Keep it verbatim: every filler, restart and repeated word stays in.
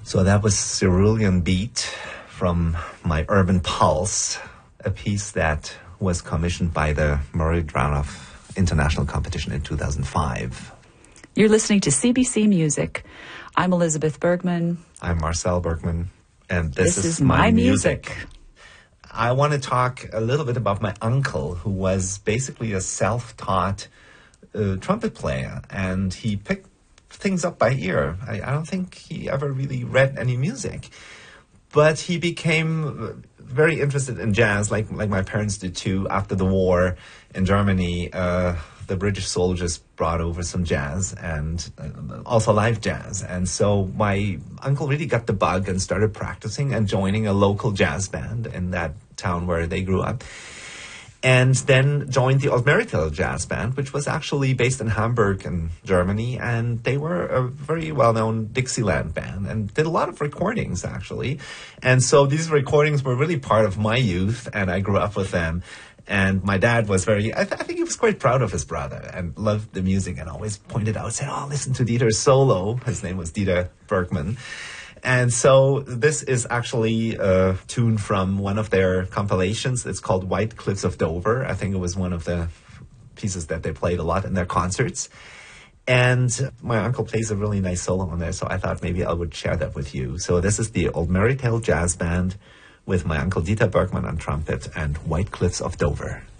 So that was Cerulean Beat from my Urban Pulse, a piece that was commissioned by the Murray Dranov International Competition in two thousand five. You're listening to C B C Music. I'm Elizabeth Bergman. I'm Marcel Bergman, and this, this is, is my music. music. I want to talk a little bit about my uncle, who was basically a self-taught uh, trumpet player, and he picked things up by ear. I, I don't think he ever really read any music. But he became very interested in jazz, like like my parents did too. After the war in Germany, uh, the British soldiers brought over some jazz and uh, also live jazz. And so my uncle really got the bug and started practicing and joining a local jazz band in that town where they grew up. And then joined the Old Maryhill Jazz Band, which was actually based in Hamburg in Germany. And they were a very well-known Dixieland band and did a lot of recordings, actually. And so these recordings were really part of my youth, and I grew up with them. And my dad was very, I, th- I think he was quite proud of his brother and loved the music and always pointed out, said, oh, listen to Dieter's solo. His name was Dieter Bergman. And so this is actually a tune from one of their compilations. It's called White Cliffs of Dover. I think it was one of the pieces that they played a lot in their concerts. And my uncle plays a really nice solo on there, so I thought maybe I would share that with you. So this is the Old Maryhill Jazz Band with my uncle Dieter Bergman on trumpet and White Cliffs of Dover.